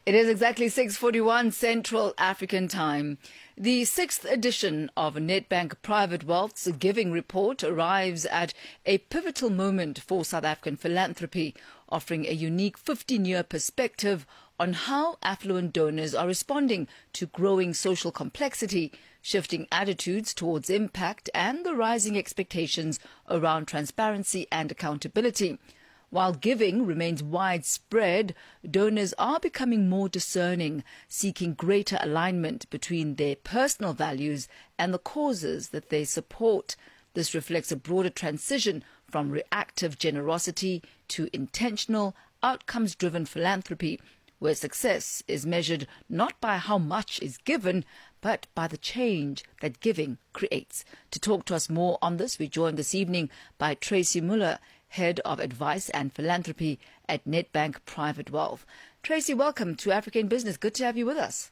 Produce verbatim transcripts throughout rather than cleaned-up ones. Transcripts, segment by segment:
It is exactly six forty-one Central African Time. The sixth edition of Nedbank Private Wealth's Giving Report arrives at a pivotal moment for South African philanthropy, offering a unique fifteen-year perspective on how affluent donors are responding to growing social complexity, shifting attitudes towards impact, and the rising expectations around transparency and accountability. While giving remains widespread, donors are becoming more discerning, seeking greater alignment between their personal values and the causes that they support. This reflects a broader transition from reactive generosity to intentional, outcomes-driven philanthropy, where success is measured not by how much is given, but by the change that giving creates. To talk to us more on this, we're joined this evening by Tracy Muller, Head of Advice and Philanthropy at Nedbank Private Wealth. Tracy, welcome to Africa in Business. Good to have you with us.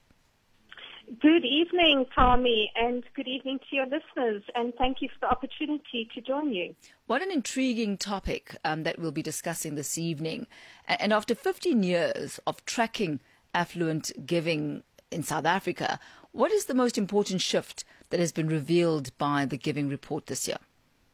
Good evening, Tommy, and good evening to your listeners, and thank you for the opportunity to join you. What an intriguing topic um, that we'll be discussing this evening. And after fifteen years of tracking affluent giving in South Africa, what is the most important shift that has been revealed by the Giving Report this year?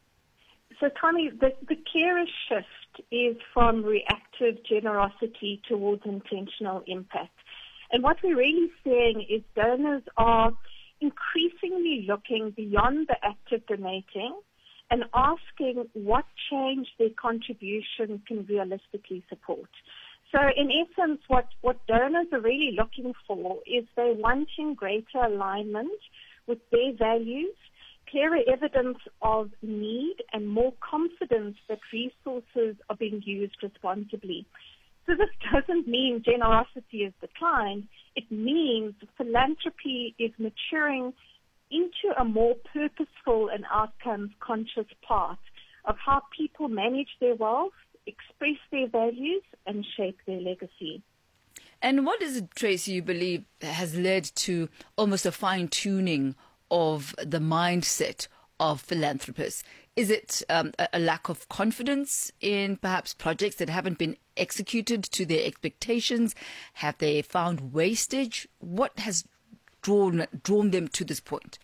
So, Tommy, the, the clearest shift is from reactive generosity towards intentional impact. And what we're really seeing is donors are increasingly looking beyond the act of donating and asking what change their contribution can realistically support. So in essence, what, what donors are really looking for is they're wanting greater alignment with their values, clearer evidence of need, and more confidence that resources are being used responsibly. So this doesn't mean generosity is declined. It means philanthropy is maturing into a more purposeful and outcomes-conscious part of how people manage their wealth, express their values, and shape their legacy. And what is it, Tracy, you believe has led to almost a fine-tuning of the mindset of philanthropists? Is it um, a, a lack of confidence in perhaps projects that haven't been executed to their expectations? Have they found wastage? What has drawn drawn them to this point?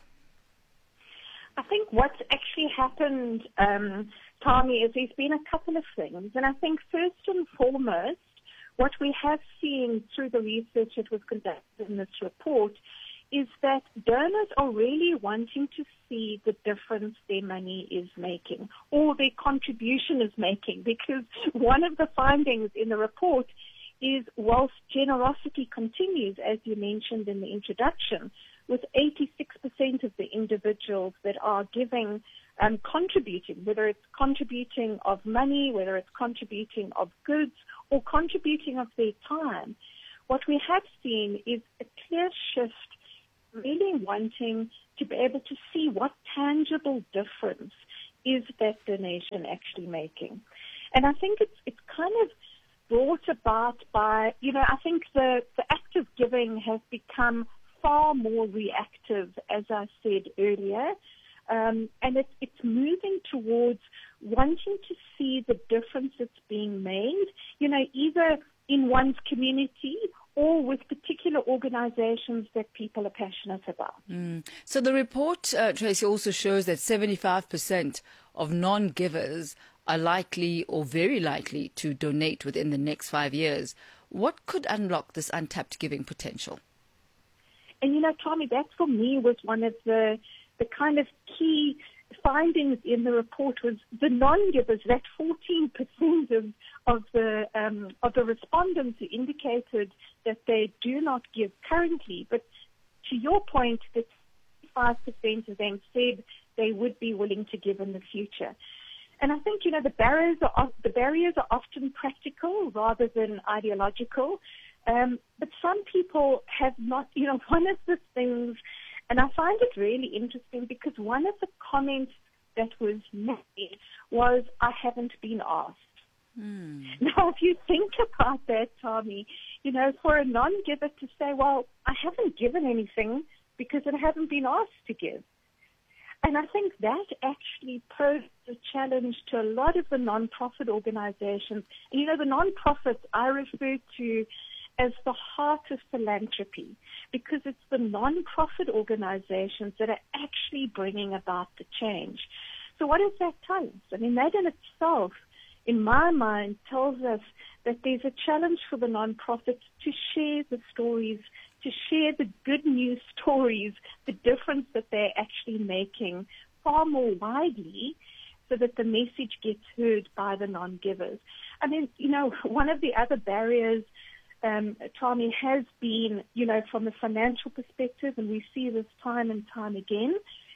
I think what's actually happened, um, Tommy, is there's been a couple of things. And I think first and foremost, what we have seen through the research that was conducted in this report is that donors are really wanting to see the difference their money is making or their contribution is making, because one of the findings in the report is whilst generosity continues, as you mentioned in the introduction, with eighty-six percent of the individuals that are giving um, contributing, whether it's contributing of money, whether it's contributing of goods, or contributing of their time, what we have seen is a clear shift, really wanting to be able to see what tangible difference is that donation actually making. And I think it's it's kind of brought about by, you know, I think the, the act of giving has become far more reactive, as I said earlier, um, and it's, it's moving towards wanting to see the difference that's being made, you know, either in one's community or with particular organizations that people are passionate about. Mm. So the report, uh, Tracy, also shows that seventy-five percent of non-givers are likely or very likely to donate within the next five years. What could unlock this untapped giving potential? And, you know, Tommy, that for me was one of the, the kind of key findings in the report was the non-givers, that fourteen percent of, of the um, of the respondents who indicated that they do not give currently. But to your point, that five percent of them said they would be willing to give in the future. And I think, you know, the barriers are the barriers are often practical rather than ideological. Um, but some people have not, you know, one of the things, and I find it really interesting because one of the comments that was made was, I haven't been asked. Hmm. Now, if you think about that, Tommy, you know, for a non-giver to say, well, I haven't given anything because it hasn't been asked to give. And I think that actually posed a challenge to a lot of the non-profit organizations. And, you know, the non-profits I refer to as the heart of philanthropy, because it's the non-profit organizations that are actually bringing about the change. So what does that tell us? I mean, that in itself, in my mind, tells us that there's a challenge for the non-profits to share the stories, to share the good news stories, the difference that they're actually making far more widely, so that the message gets heard by the non-givers. I mean, you know, one of the other barriers, um, Tommy, has been, you know, from a financial perspective, and we see this time and time again,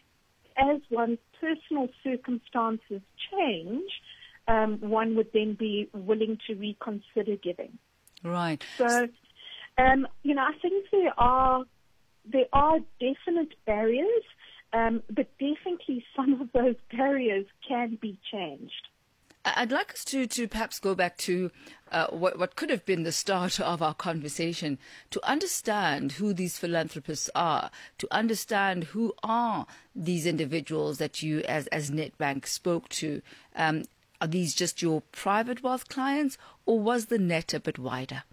as one's personal circumstances change, um, one would then be willing to reconsider giving. Right. So, um, you know, I think there are there are definite barriers, um, but definitely some of those barriers can be changed. I'd like us to, to perhaps go back to uh, what, what could have been the start of our conversation, to understand who these philanthropists are, to understand who are these individuals that you as, as Nedbank spoke to. Um, are these just your private wealth clients, or was the net a bit wider?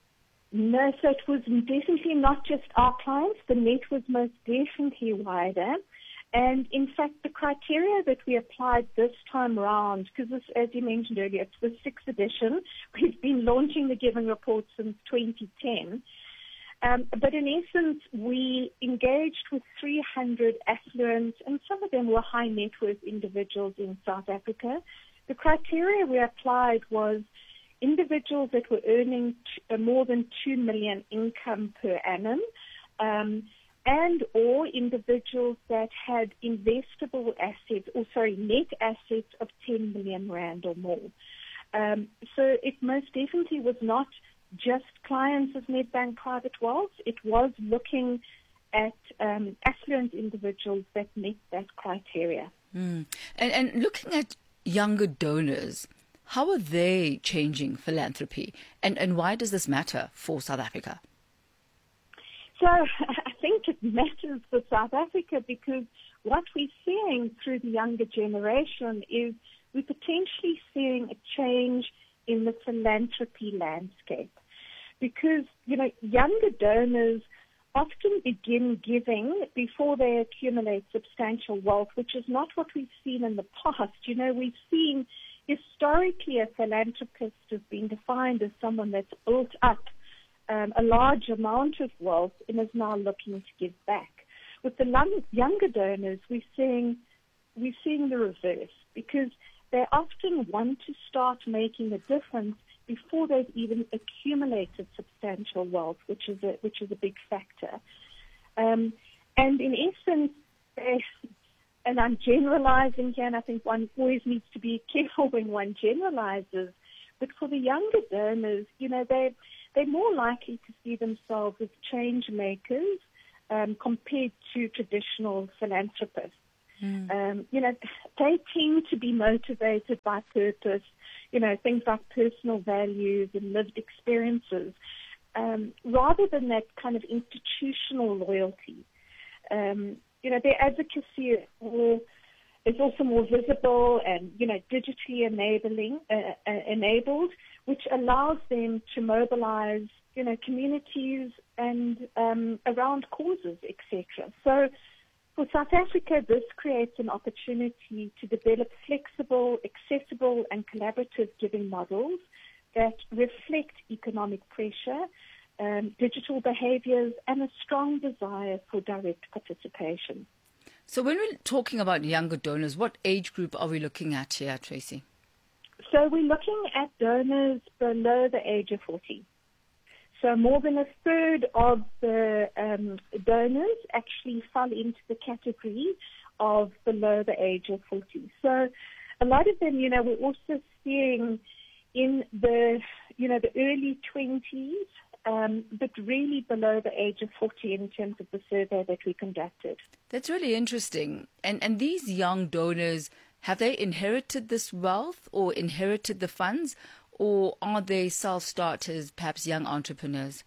No, so it was definitely not just our clients. The net was most definitely wider. And in fact, the criteria that we applied this time round, because this, as you mentioned earlier, it's the sixth edition. We've been launching the Giving Report since twenty ten. Um, but in essence, we engaged with three hundred affluent, and some of them were high net worth individuals in South Africa. The criteria we applied was individuals that were earning t- more than two million income per annum, um, and or individuals that had investable assets, or sorry, net assets of ten million rand or more. Um, so it most definitely was not just clients of Nedbank Private Wealth. It was looking at um, affluent individuals that met that criteria. Mm. And, and looking at younger donors, how are they changing philanthropy? And, and why does this matter for South Africa? So I think it matters for South Africa because what we're seeing through the younger generation is we're potentially seeing a change in the philanthropy landscape. Because, you know, younger donors often begin giving before they accumulate substantial wealth, which is not what we've seen in the past. You know, we've seen historically a philanthropist has been defined as someone that's built up Um, a large amount of wealth and is now looking to give back. With the long, younger donors, we're seeing we're seeing the reverse because they often want to start making a difference before they've even accumulated substantial wealth, which is a which is a big factor. Um, and in essence, they, and I'm generalizing here, and I think one always needs to be careful when one generalizes. But for the younger donors, you know, they they're more likely to see themselves as change makers um, compared to traditional philanthropists. Mm. Um, you know, they tend to be motivated by purpose, you know, things like personal values and lived experiences, um, rather than that kind of institutional loyalty. Um, you know, their advocacy is, more, is also more visible and, you know, digitally enabling, uh, uh, enabled, which allows them to mobilize, you know, communities and um, around causes, et cetera. So for South Africa, this creates an opportunity to develop flexible, accessible, and collaborative giving models that reflect economic pressure, um, digital behaviors, and a strong desire for direct participation. So when we're talking about younger donors, what age group are we looking at here, Tracy? So we're looking at donors below the age of forty. So more than a third of the um, donors actually fell into the category of below the age of forty. So a lot of them, you know, we're also seeing in the, you know, the early twenties, um, but really below the age of forty in terms of the survey that we conducted. That's really interesting. And and these young donors, have they inherited this wealth or inherited the funds, or are they self-starters, perhaps young entrepreneurs?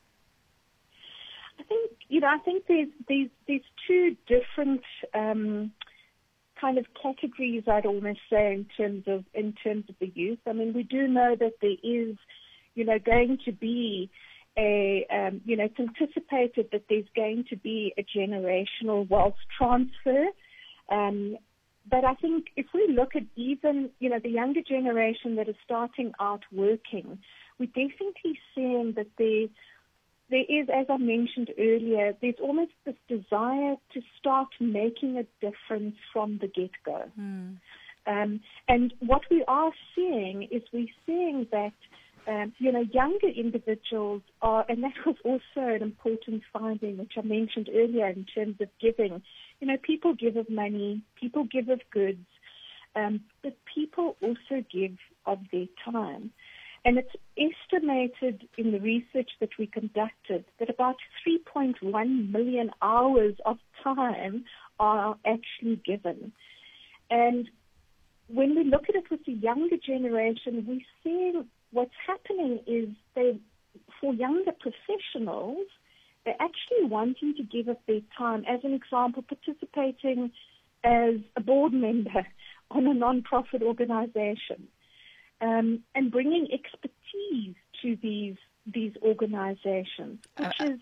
I think, you know, I think there's there's, there's two different um, kind of categories, I'd almost say, in terms of in terms of the youth. I mean, we do know that there is, you know, going to be a, um, you know, it's anticipated that there's going to be a generational wealth transfer. Um, but I think if we look at even, you know, the younger generation that is starting out working, we're definitely seeing that there, there is, as I mentioned earlier, there's almost this desire to start making a difference from the get-go. Mm. Um, and what we are seeing is we're seeing that, um, you know, younger individuals are, and that was also an important finding, which I mentioned earlier in terms of giving. You know, people give of money, people give of goods, um, but people also give of their time. And it's estimated in the research that we conducted that about three point one million hours of time are actually given. And when we look at it with the younger generation, we're seeing what's happening is they, for younger professionals, they're actually wanting to give up their time. As an example, participating as a board member on a non-profit organization, um, and bringing expertise to these these organizations, which uh, is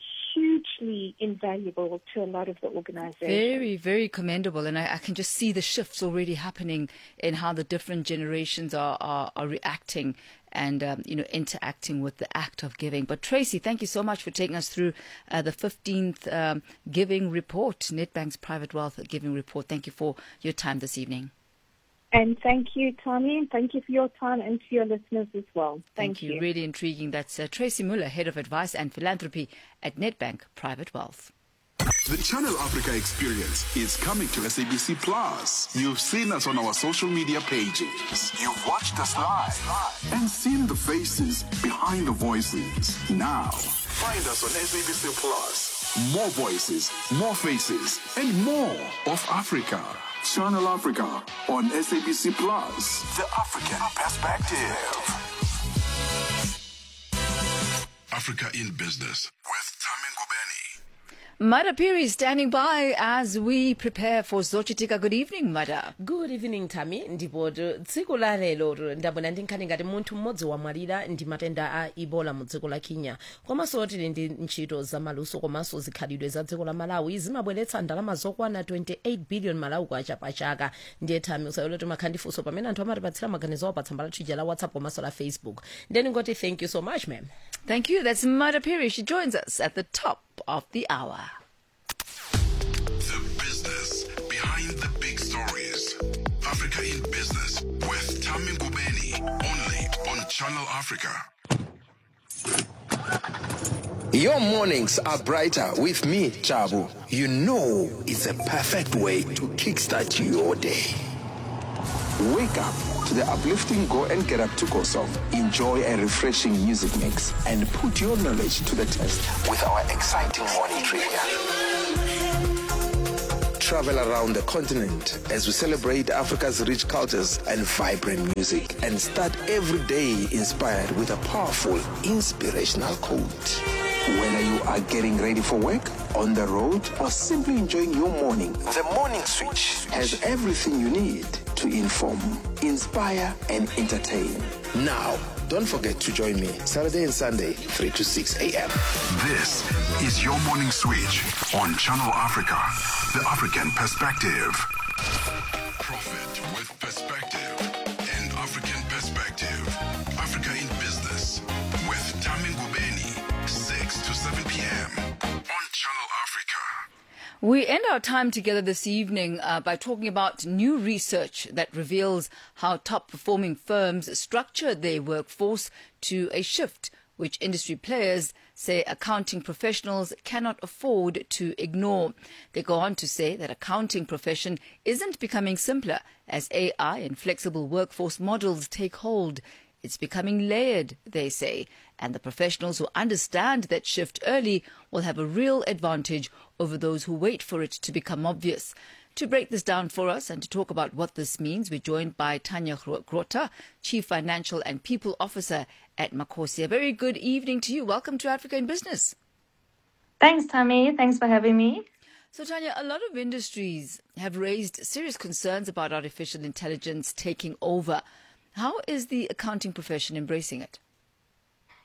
hugely invaluable to a lot of the organizations. Very, very commendable. And I, I can just see the shifts already happening in how the different generations are, are, are reacting and, um, you know, interacting with the act of giving. But Tracy, thank you so much for taking us through uh, the fifteenth um, Giving Report, Nedbank's Private Wealth Giving Report. Thank you for your time this evening. And thank you, Tommy, and thank you for your time and to your listeners as well. Thank, thank you. you. Really intriguing. That's uh, Tracy Muller, Head of Advice and Philanthropy at Nedbank Private Wealth. The Channel Africa experience is coming to S A B C Plus. You've seen us on our social media pages. You've watched us live and seen the faces behind the voices. Now, find us on S A B C Plus. More voices, more faces, and more of Africa. Channel Africa on S A B C Plus. The African Perspective. Africa in Business with Tami Ngubeni. Mada Piri standing by as we prepare for Zochitika. Good evening, Mada. Good evening, Tami. Ndipo tsiku la lero ndabona ndinkhani ngati munthu mmodzi wamwalira ndi matenda a Ebola mu dziko la Kenya. Komanso tili ndi ntchito za maluso komanso zikhalidwe za dziko la Malawi zimabweretsa ndalama zokwana twenty-eight billion Malawi kwacha pachaka. Ndiye Tami usayole tumakhandifunso pamene anthu amatipatsira maganizo awo pa tsamba lathu la WhatsApp komanso la Facebook. Then ngoti thank you so much, ma'am. Thank you. That's Mada Piri. She joins us at the top of the hour. The business behind the big stories. Africa in Business with Tami Ngubeni, only on Channel Africa. Your mornings are brighter with me, Chabu. You know it's a perfect way to kickstart your day. Wake up to the uplifting Go and Get Up to Go song. Enjoy a refreshing music mix and put your knowledge to the test with our exciting morning trivia. Travel around the continent as we celebrate Africa's rich cultures and vibrant music, and start every day inspired with a powerful, inspirational quote. Whether you are getting ready for work, on the road, or simply enjoying your morning, The Morning Switch has everything you need to inform, inspire, and entertain. Now, don't forget to join me Saturday and Sunday, three to six a.m. This is your morning switch on Channel Africa, the African Perspective. Profit with perspective and African Perspective. Africa in Business with Tami Ngubeni, six to seven p.m. on Channel Africa. We end our time together this evening uh, by talking about new research that reveals how top-performing firms structure their workforce to a shift which industry players say accounting professionals cannot afford to ignore. They go on to say that accounting profession isn't becoming simpler as A I and flexible workforce models take hold. It's becoming layered, they say, and the professionals who understand that shift early will have a real advantage over those who wait for it to become obvious. To break this down for us and to talk about what this means, we're joined by Tanya Grota, Chief Financial and People Officer at Makosi. A very good evening to you. Welcome to Africa in Business. Thanks, Tammy. Thanks for having me. So, Tanya, a lot of industries have raised serious concerns about artificial intelligence taking over. How is the accounting profession embracing it?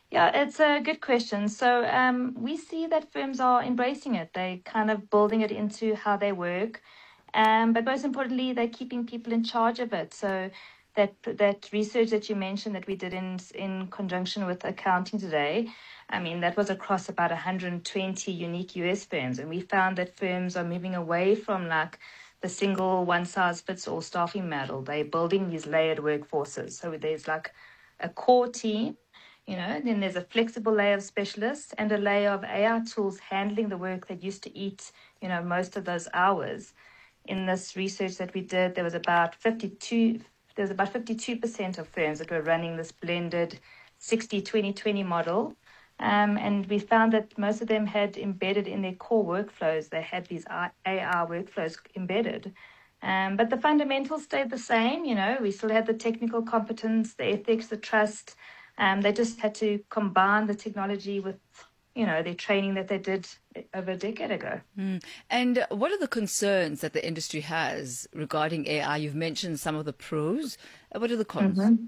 Yeah, it's a good question. So um, we see that firms are embracing it. They're kind of building it into how they work. Um, but most importantly, they're keeping people in charge of it. So that that research that you mentioned that we did in in conjunction with Accounting Today, I mean, that was across about one hundred twenty unique U S firms. And we found that firms are moving away from like the single one-size-fits-all staffing model. They're building these layered workforces. So there's like a core team, you know, then there's a flexible layer of specialists and a layer of A I tools handling the work that used to eat, you know, most of those hours. In this research that we did, there was about fifty-two, there was about fifty-two percent of firms that were running this blended sixty twenty twenty model. Um, and we found that most of them had embedded in their core workflows, they had these A I workflows embedded. Um, but the fundamentals stayed the same, you know, we still had the technical competence, the ethics, the trust. Um, they just had to combine the technology with, you know, their training that they did over a decade ago. Mm. And what are the concerns that the industry has regarding A I? You've mentioned some of the pros. What are the cons? Mm-hmm.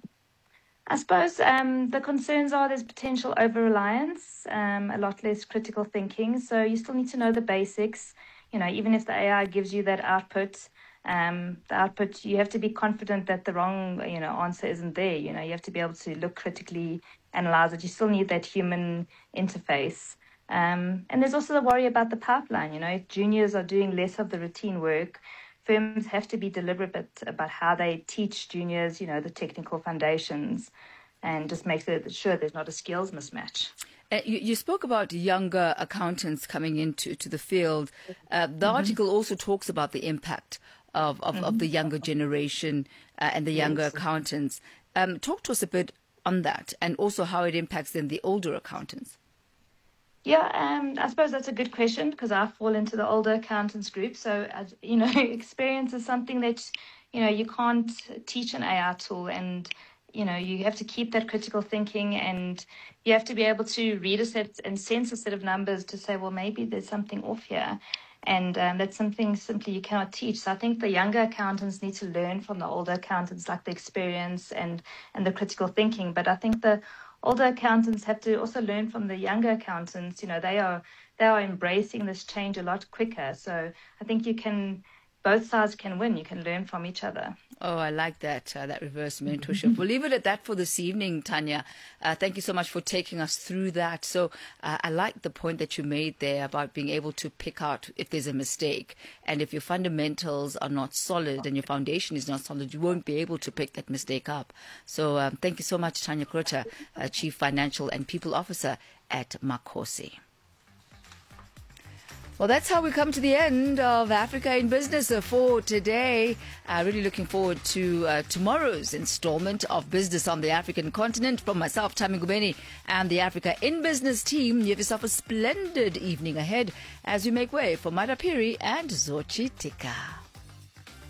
I suppose um, the concerns are there's potential over-reliance, um, a lot less critical thinking. So you still need to know the basics. You know, even if the A I gives you that output, um, the output, you have to be confident that the wrong, you know, answer isn't there. You know, you have to be able to look critically, analyze it. You still need that human interface. Um, and there's also the worry about the pipeline. You know, if juniors are doing less of the routine work, firms have to be deliberate about how they teach juniors, you know, the technical foundations, and just make sure there's not a skills mismatch. Uh, you, you spoke about younger accountants coming into to the field. Uh, the mm-hmm. article also talks about the impact of, of, mm-hmm. of the younger generation uh, and the younger yes. accountants. Um, talk to us a bit on that, and also how it impacts then the older accountants. Yeah, um, I suppose that's a good question because I fall into the older accountants group. So, uh, you know, experience is something that, you know, you can't teach an A I tool, and, you know, you have to keep that critical thinking, and you have to be able to read a set and sense a set of numbers to say, well, maybe there's something off here. And um, that's something simply you cannot teach. So I think the younger accountants need to learn from the older accountants, like the experience and, and the critical thinking. But I think the older accountants have to also learn from the younger accountants. You know, they are they are embracing this change a lot quicker. So I think you can, both sides can win. You can learn from each other. Oh, I like that, uh, that reverse mentorship. We'll leave it at that for this evening, Tanya. Uh, thank you so much for taking us through that. So uh, I like the point that you made there about being able to pick out if there's a mistake. And if your fundamentals are not solid and your foundation is not solid, you won't be able to pick that mistake up. So um, thank you so much, Tanya Krota, uh, Chief Financial and People Officer at Makhosi. Well, that's how we come to the end of Africa in Business for today. Uh, really looking forward to uh, tomorrow's installment of Business on the African Continent. From myself, Tami Ngubeni, and the Africa in Business team, you have yourself a splendid evening ahead as we make way for Madapiri and Zochitika.